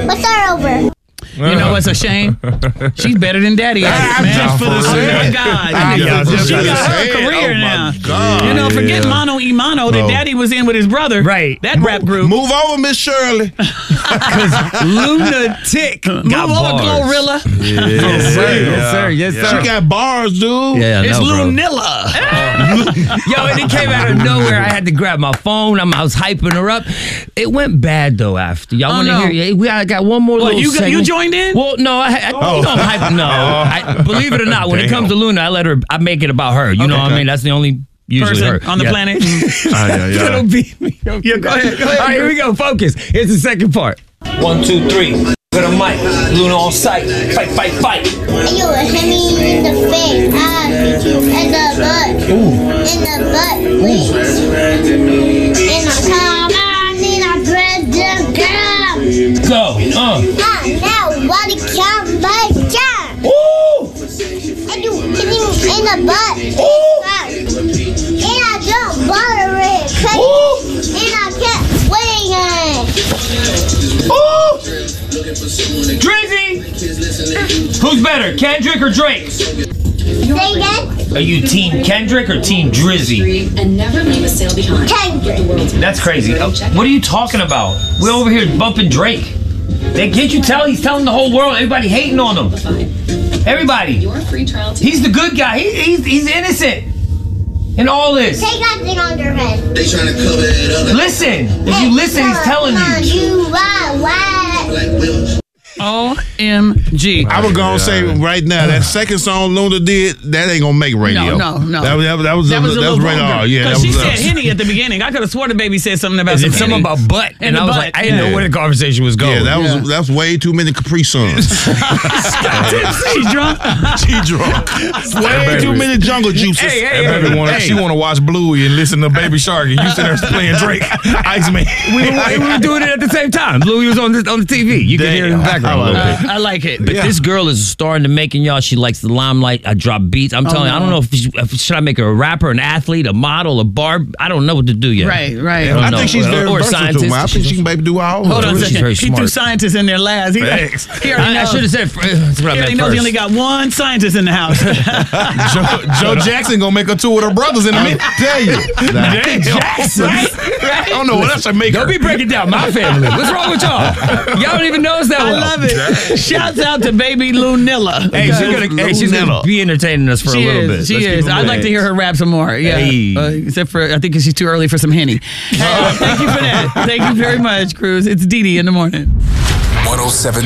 What's that over? You know what's a shame? She's better than Daddy. I'm man. just for the Oh my God! She got her career now. God. You know, forget Mono y Mano that Daddy was in with his brother. Right. That rap group. Move over, Miss Shirley. Lunatic. Move over, Glorilla. Yes, sir. Yes, sir. She got bars, dude. Yeah, It's no, bro. Lunilla. Yo, and it came out of nowhere. I had to grab my phone. I was hyping her up. It went bad though. After y'all want to no. hear? I got one more. Well, little you segment. joined in? Well, no, you know I'm hyping. No, believe it or not, when it comes to Luna, I make it about her. You know what I mean? That's the only usually Person her on the planet. It'll be me. Yeah, go ahead. All right, here we go. Focus. Here's the second part. 1, 2, 3. Go to Mike. Luna on sight. Fight, fight, fight. You hit me in the face. I hit you in the butt. In the butt, please. In the car, I need a bread to come. Go. Now, body count by jam. Ooh. And you hit me in the butt. And I don't bother it. And I kept waiting. Drizzy. Who's better, Kendrick or Drake? Say again? Are you Team Kendrick or Team Drizzy? And never leave a sale behind. Kendrick. That's crazy. What are you talking about? We're over here bumping Drake. Can't you tell he's telling the whole world? Everybody hating on him. Everybody. Your free trial. He's the good guy. He's innocent in all this. Take that thing on your head. They trying to cover it up. Listen. If you listen, he's telling you. Like women. OMG. I was gonna say right now that second song Luna did, that ain't gonna make radio. No. That was radar. Yeah, because that she was said Henny at the beginning. I could have swore the baby said something about some something Henny. about butt, and I was like, I didn't know where the conversation was going. Yeah, that was way too many Capri Suns. She's drunk. She drunk. Way too many jungle juices. She want to watch Bluey and listen to Baby Shark, and you sit there playing Drake, Iceman. We were doing it at the same time. Bluey was on the TV. You can hear it in the background. I like it. But this girl is starting to making y'all. She likes the limelight. I drop beats. I'm telling you, I don't know if should I make her a rapper, an athlete, a model, a barb. I don't know what to do yet. Right. I think she's very or versatile. scientist. I think she can maybe do all. Hold on a She's second. very He threw smart. scientists in their labs. He already I knows. should have said. That's what I He already meant knows he first. only got one scientist in the house. Joe Jackson gonna make a tour with her brothers in a minute. Tell you. Jackson. I don't know what else I make her. Don't be breaking down my family. What's wrong with y'all? Y'all don't even know us that I well. love it. Shouts out to baby Lunilla. Hey, she's gonna be entertaining us for a little bit. She Let's keep is. it I'd like to hear her rap some more. Yeah. Hey. Except for, I think she's too early for some Henny. Thank you for that. Thank you very much, Cruz. It's Dee Dee in the morning. 107.